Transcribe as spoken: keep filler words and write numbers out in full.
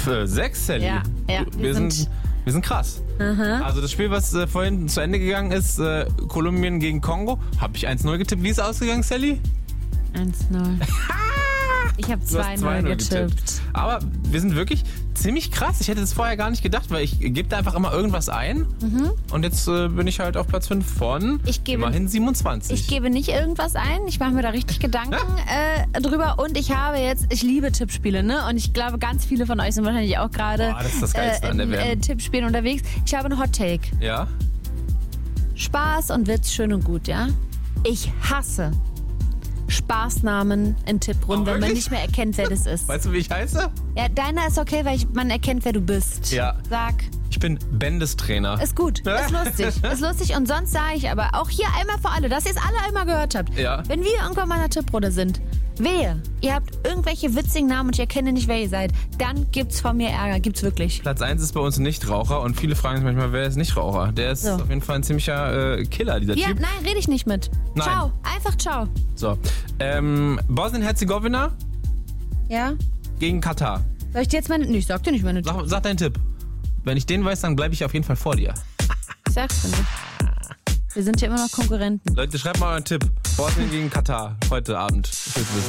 sechs, Sally. Ja, ja, wir, wir sind, sind- wir sind krass. Aha. Also das Spiel, was äh, vorhin zu Ende gegangen ist, äh, Kolumbien gegen Kongo, habe ich eins null getippt. Wie ist es ausgegangen, Sally? eins null. Ich habe Du hast zwei null getippt. Aber wir sind wirklich ziemlich krass. Ich hätte das vorher gar nicht gedacht, weil ich gebe da einfach immer irgendwas ein. Mhm. Und jetzt äh, bin ich halt auf Platz fünf von Ich gebe- immerhin siebenundzwanzig. Ich gebe nicht irgendwas ein. Ich mache mir da richtig Gedanken äh, drüber. Und ich habe jetzt, ich liebe Tippspiele, ne? Und ich glaube, ganz viele von euch sind wahrscheinlich auch gerade Boah, das ist das Geilste äh, an der in W M. äh, Tippspielen unterwegs. Ich habe einen Hot Take. Ja? Spaß und Witz, schön und gut, ja? Ich hasse Spaßnamen in Tipprunden, Oh, wenn man wirklich? nicht mehr erkennt, wer das ist. Weißt du, wie ich heiße? Ja, deiner ist okay, weil ich, man erkennt, wer du bist. Ja. Sag, Ich bin Bendes-Trainer. ist gut, ist lustig, ist lustig. Und sonst sage ich aber auch hier einmal für alle, dass ihr es alle einmal gehört habt. Ja. Wenn wir irgendwann mal in einer Tipprunde sind, wehe, ihr habt irgendwelche witzigen Namen und ich erkenne nicht, wer ihr seid, dann gibt's von mir Ärger, gibt's wirklich. Platz eins ist bei uns ein Nichtraucher und viele fragen sich manchmal, wer ist Nichtraucher? Der ist So. auf jeden Fall ein ziemlicher äh, Killer, dieser Ja, Typ. nein, rede ich nicht mit. Nein. Ciao, einfach ciao. So. Ähm, Bosnien-Herzegowina Ja? gegen Katar. Soll ich dir jetzt meine... Nee, ich sag dir nicht meine... Sag, sag deinen Tipp. Wenn ich den weiß, dann bleibe ich auf jeden Fall vor dir. Ich sag's dir nicht. Wir sind ja immer noch Konkurrenten. Leute, schreibt mal euren Tipp. Bosnien gegen Katar heute Abend. Ich will's wissen.